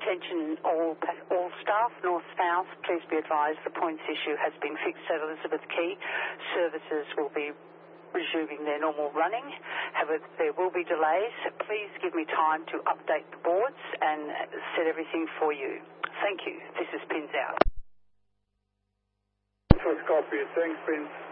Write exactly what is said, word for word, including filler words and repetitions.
Attention all all staff, north-south, please be advised the points issue has been fixed at Elizabeth Quay. Services will be resuming their normal running. However, there will be delays. Please give me time to update the boards and set everything for you. Thank you. This is Pins out. First copy. Thanks, Pins.